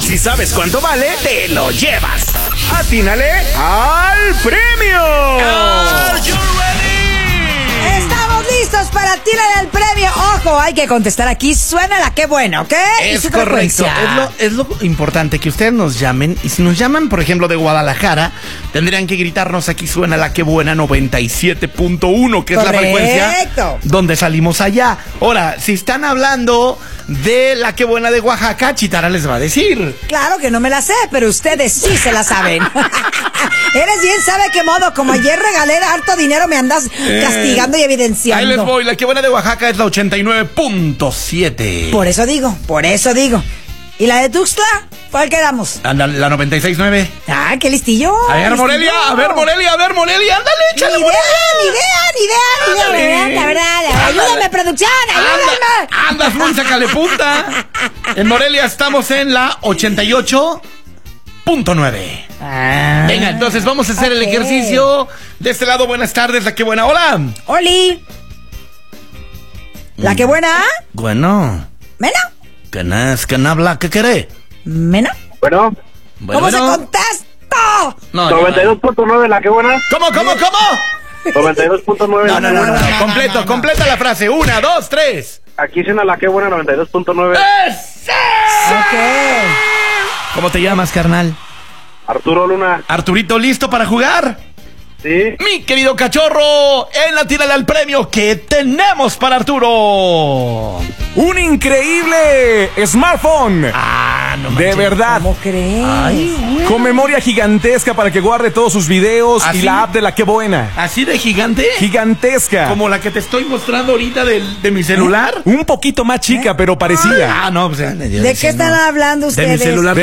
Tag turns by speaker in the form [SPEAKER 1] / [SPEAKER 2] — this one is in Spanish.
[SPEAKER 1] si sabes cuánto vale, te lo llevas. ¡Atínale al premio! Are you ready?
[SPEAKER 2] Estamos listos para tirar el premio. Ojo, hay que contestar aquí. Suena la qué bueno, ¿ok?
[SPEAKER 3] Es correcto. Es lo importante, que ustedes nos llamen. Y si nos llaman, por ejemplo, de Guadalajara, tendrían que gritarnos: aquí suena la qué buena 97.1, que es la frecuencia donde salimos allá. Ahora, si están hablando de la qué buena de Oaxaca, Chitara les va a decir.
[SPEAKER 2] Claro que no me la sé, pero ustedes sí se la saben. Eres bien sabe qué modo. Como ayer regalé harto dinero, me andas castigando y evidenciando.
[SPEAKER 3] Ahí les voy. La qué buena de Oaxaca es la 89.7.
[SPEAKER 2] Por eso digo. ¿Y la de Tuxtla? ¿Cuál quedamos?
[SPEAKER 3] La 96.9.
[SPEAKER 2] Ah, qué listillo.
[SPEAKER 3] A ver, Morelia, ándale, échale,
[SPEAKER 2] Ni idea. La verdad. Ayúdame, producción, ayúdame.
[SPEAKER 3] Andas muy sacale punta. En Morelia estamos en la 88.9. Venga, entonces vamos a hacer el ejercicio. De este lado, buenas tardes, la que buena. Hola.
[SPEAKER 2] Oli. ¿La que buena?
[SPEAKER 3] Bueno.
[SPEAKER 2] ¿Mena?
[SPEAKER 3] ¿Quién es? ¿Quién habla? ¿Qué quiere?
[SPEAKER 2] ¿Mena?
[SPEAKER 4] Bueno.
[SPEAKER 2] ¿Cómo se contesta?
[SPEAKER 3] No,
[SPEAKER 4] 92.9, la que buena.
[SPEAKER 3] ¿Cómo?
[SPEAKER 4] 92.9.
[SPEAKER 3] No. Completa la frase. 1, 2, 3.
[SPEAKER 4] Aquí suena la que buena 92.9.
[SPEAKER 3] ¡Ese!
[SPEAKER 2] Ok.
[SPEAKER 3] ¿Cómo te llamas, carnal?
[SPEAKER 4] Arturo Luna.
[SPEAKER 3] Arturito, ¿listo para jugar?
[SPEAKER 4] Sí.
[SPEAKER 3] Mi querido cachorro, en la tírale al premio que tenemos para Arturo.
[SPEAKER 1] Un increíble smartphone.
[SPEAKER 3] No
[SPEAKER 1] de
[SPEAKER 3] manches.
[SPEAKER 1] verdad.
[SPEAKER 2] ¿Cómo crees?
[SPEAKER 1] Con memoria gigantesca para que guarde todos sus videos.
[SPEAKER 3] ¿Ah,
[SPEAKER 1] y
[SPEAKER 3] sí?
[SPEAKER 1] la app de la que buena.
[SPEAKER 3] ¿Así de gigante?
[SPEAKER 1] Gigantesca.
[SPEAKER 3] Como la que te estoy mostrando ahorita de mi celular.
[SPEAKER 1] Un poquito más chica, pero parecía.
[SPEAKER 3] No, pues
[SPEAKER 2] ¿De qué están hablando ustedes?
[SPEAKER 3] De mi celular.